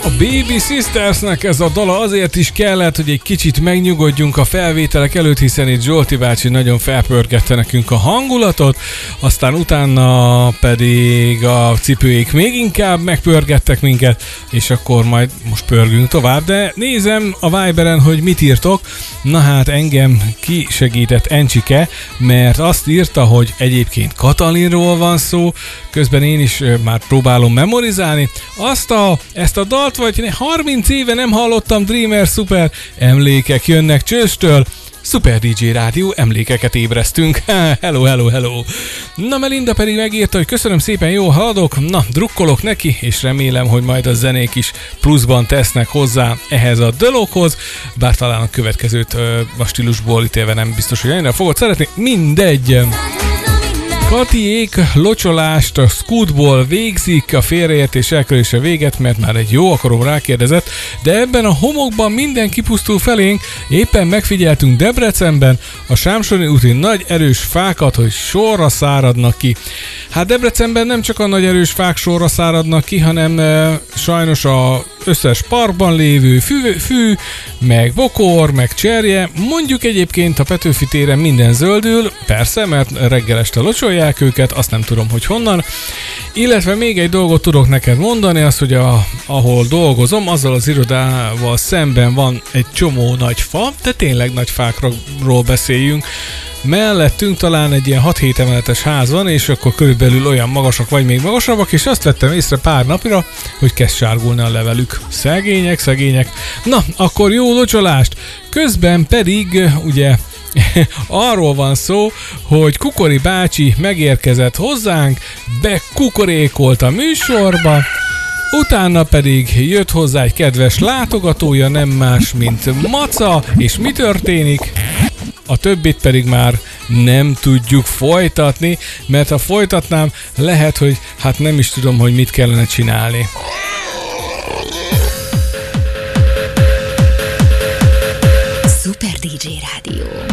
A Baby Sistersnek ez a dala azért is kellett, hogy egy kicsit megnyugodjunk a felvételek előtt, hiszen itt Zsolti bácsi nagyon felpörgette nekünk a hangulatot, aztán utána pedig a cipőék még inkább megpörgettek minket, és akkor majd most pörgünk tovább, de nézem a Viberen, hogy mit írtok. Na hát engem kisegített Encsike, mert azt írta, hogy egyébként Katalinról van szó, közben én is már próbálom memorizálni. Ezt a dalt, vagy 30 éve nem hallottam, Dreamer, szuper emlékek jönnek Csőstől. Szuper DJ Rádió, emlékeket ébresztünk. Hello, hello, hello. Na, Melinda pedig megírta, hogy köszönöm szépen, jó haladok. Na, drukkolok neki, és remélem, hogy majd a zenék is pluszban tesznek hozzá ehhez a dologhoz. Bár talán a következőt a stílusból ítélve nem biztos, hogy annyira fogod szeretni. Mindegy. Katiék locsolást a Scootból végzik, a félreértés elkerülése véget, mert már egy jó akarom rákérdezett, de ebben a homokban minden kipusztul felénk, éppen megfigyeltünk Debrecenben a Sámsoni úti nagy erős fákat, hogy sorra száradnak ki. Hát Debrecenben nem csak a nagy erős fák sorra száradnak ki, hanem sajnos az összes parkban lévő fű, meg bokor, meg cserje, mondjuk egyébként a Petőfi téren minden zöldül, persze, mert reggel este locsolják őket, azt nem tudom, hogy honnan. Illetve még egy dolgot tudok neked mondani, az, hogy ahol dolgozom, azzal az irodával szemben van egy csomó nagy fa, de tényleg nagy fákról beszéljünk. Mellettünk talán egy ilyen 6-7 emeletes ház van, és akkor körülbelül olyan magasak vagy még magasabbak, és azt vettem észre pár napra, hogy kezd sárgulni a levelük. Szegények. Na, akkor jó locsolást! Közben pedig, ugye, arról van szó, hogy Kukori bácsi megérkezett hozzánk, bekukorékolt a műsorba, utána pedig jött hozzá egy kedves látogatója, nem más, mint Maca, és mi történik? A többit pedig már nem tudjuk folytatni, mert ha folytatnám, lehet, hogy hát nem is tudom, hogy mit kellene csinálni. Szuper DJ Rádió.